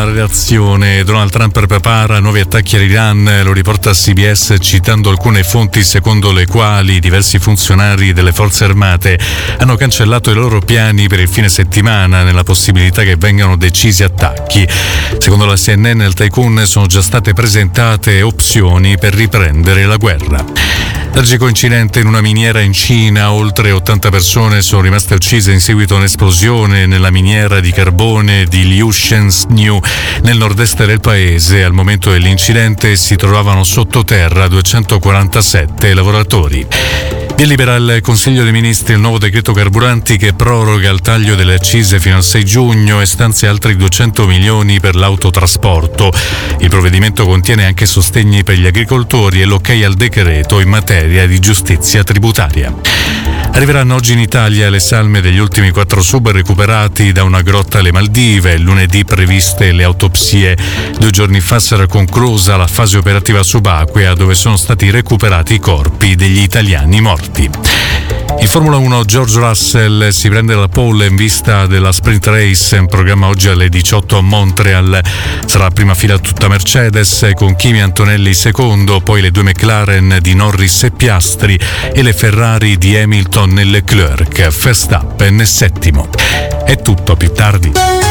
Reazione: Donald Trump prepara nuovi attacchi all'Iran, lo riporta CBS citando alcune fonti secondo le quali diversi funzionari delle forze armate hanno cancellato i loro piani per il fine settimana nella possibilità che vengano decisi attacchi. Secondo la CNN al Tycoon sono già state presentate opzioni per riprendere la guerra. Tragico incidente in una miniera in Cina, oltre 80 persone sono rimaste uccise in seguito a un'esplosione nella miniera di carbone di Liushenzhou nel nord-est del paese. Al momento dell'incidente si trovavano sottoterra 247 lavoratori. Delibera il Consiglio dei Ministri il nuovo decreto carburanti che proroga il taglio delle accise fino al 6 giugno e stanzia altri 200 milioni per l'autotrasporto. Il provvedimento contiene anche sostegni per gli agricoltori e l'ok al decreto in materia di giustizia tributaria. Arriveranno oggi in Italia le salme degli ultimi 4 sub recuperati da una grotta alle Maldive. Lunedì previste le autopsie. 2 giorni fa sarà conclusa la fase operativa subacquea dove sono stati recuperati i corpi degli italiani morti. In Formula 1 George Russell si prende la pole in vista della sprint race in programma oggi alle 18 a Montreal. Sarà a prima fila tutta Mercedes con Kimi Antonelli secondo, poi le 2 McLaren di Norris e Piastri e le Ferrari di Hamilton e Leclerc. Verstappen settimo. È tutto, più tardi.